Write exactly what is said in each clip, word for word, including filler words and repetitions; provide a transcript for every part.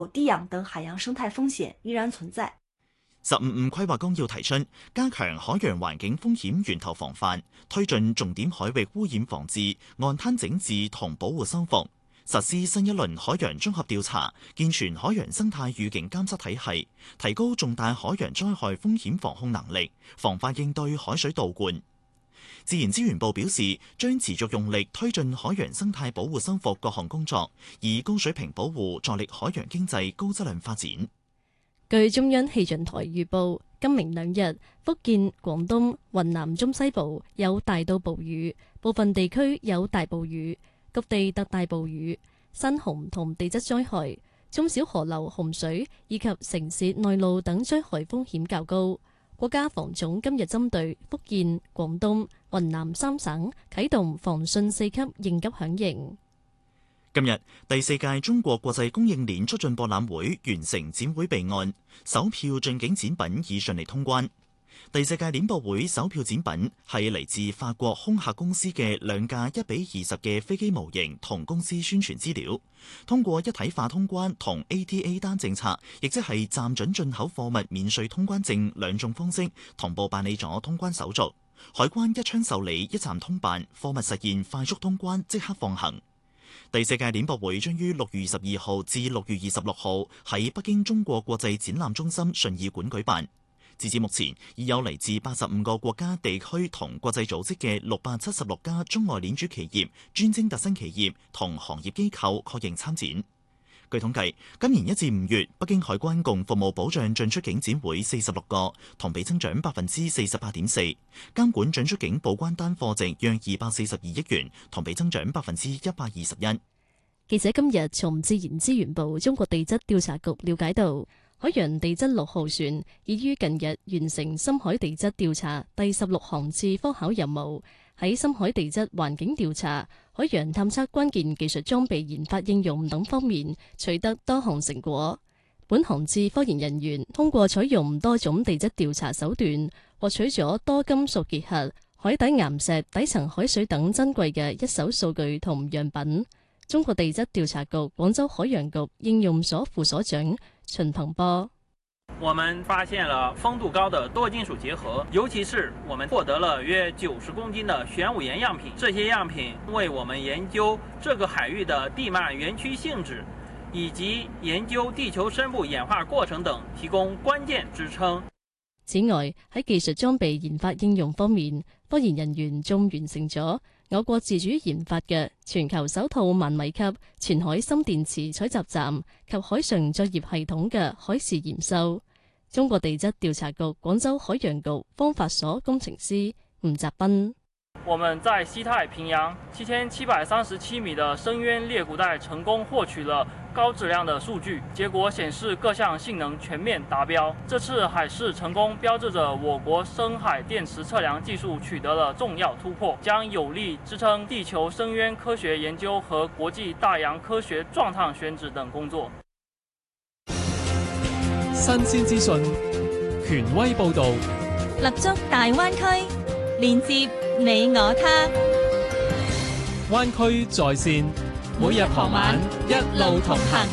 低氧等海洋生態風險依然存在。 十五五規劃綱要提出，加強海洋環境風險源頭防範，推進重點海域污染防治、岸灘整治同保護修復，實施新一輪海洋綜合調查，健全海洋生態預警監測體系，提高重大海洋災害風險防控能力，防範應對海水倒灌。自然資源部表示，將持續用力推進海洋生態保護修復各項工作，以高水平保護助力海洋經濟高質量發展。 據中央氣象台預報，今明兩日福建、廣東、雲南中西部有大到暴雨，部分地區有大暴雨，局地特大暴雨，山洪同地質災害、中小河流洪水以及城市內澇等災害風險較高。國家防總今日針對福建、廣東、雲南三省啟動防汛四級應急響應。 今日第四屆中國國際供應鏈促進博覽會完成展會備案，首票進境展品已順利通關。第四屆鏈博會首票展品係嚟自法國空客公司嘅兩架一比二十嘅飛機模型同公司宣傳資料，通過一體化通關同 A T A 單政策，亦即係暫准進口貨物免稅通關證兩種方式同步辦理咗通關手續。海關一窗受理，一站通辦，貨物實現快速通關，即刻放行。第四屆鏈博會將於六月十二號至六月二十六號喺北京中國國際展覽中心順義館舉辦。截至目前，已有嚟自八十五個國家、地區同國際組織嘅六百七十六家中外鏈主企業、專精特新企業同行業機構確認參展。據統計，今年一至五月，北京海關共服務保障進出境展會四十六個，同比增長百分之四十八點四；監管進出境報關單貨值約二百四十二億元，同比增長百分之一百二十一。 記者今日從自然資源部中國地質調查局了解到，海洋地質六號船已於近日完成深海地質調查第十六航次科考任務，喺深海地質環境調查、海洋探測關鍵技術裝備研發應用等方面取得多項成果。本航次科研人員通過採用多種地質調查手段，獲取咗多金屬結核、海底岩石、底層海水等珍貴嘅一手數據同樣品。中國地質調查局廣州海洋局應用所副所長秦鵬波： 我們發現了豐度高的多金屬結合，尤其是我們獲得了約九十公斤的玄武岩樣品。這些樣品為我們研究這個海域的地幔園區性質，以及研究地球深部演化過程等提供關鍵支撐。 此外，喺技術裝備研發應用方面，科研人員仲完成咗我國自主研發嘅全球首套萬米級全海深電池採集站及海上作業系統嘅海事驗收。中國地質調查局廣州海洋局方法所工程師吳澤斌： 我們在西太平洋七千七百三十七米的深淵裂谷帶成功獲取了高質量的數據，結果顯示各項性能全面達標。這次海試成功標誌着我國深海電池測量技術取得了重要突破，將有力支撐地球深淵科學研究和國際大洋科學鑽探選址等工作。 新鮮資訊，權威報導， 立足大灣區，連接你我他。 灣區在線，每日傍晚一路同行。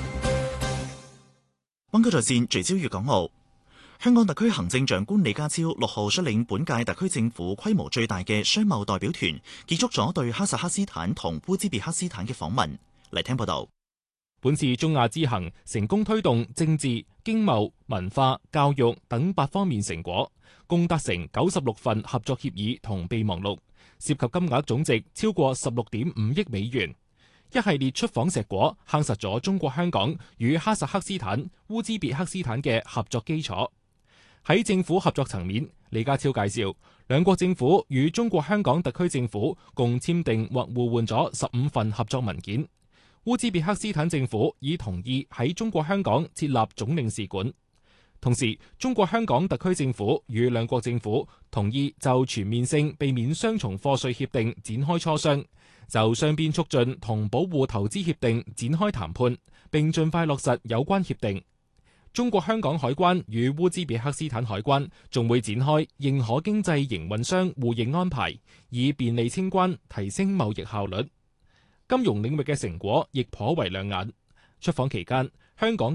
灣區在線聚焦粵港澳。香港特區行政長官李家超六號率領本屆特區政府規模最大嘅商貿代表團，結束咗對哈薩克斯坦同烏茲別克斯坦嘅訪問。嚟聽報道。 本次中亞之行成功推動政治、經貿、文化、教育等八方面成果，共達成九十六份合作協議同備忘錄，涉及金額總值超過十六點五億美元。一系列出訪碩果夯實咗中國香港與哈薩克斯坦、烏茲別克斯坦嘅合作基礎。喺政府合作層面，李家超介紹，兩國政府與中國香港特區政府共簽訂或互換咗十五份合作文件。烏茲別克斯坦政府已同意喺中國香港設立總領事館。同時，中國香港特區政府與兩國政府同意就全面性避免雙重課稅協定展開磋商，就雙邊促進同保護投資協定展開談判，並盡快落實有關協定。中國香港海關與烏茲別克斯坦海關仲會展開認可經濟營運商互認安排，以便利清關，提升貿易效率。金融領域嘅成果亦頗為亮眼。出訪期間， 香港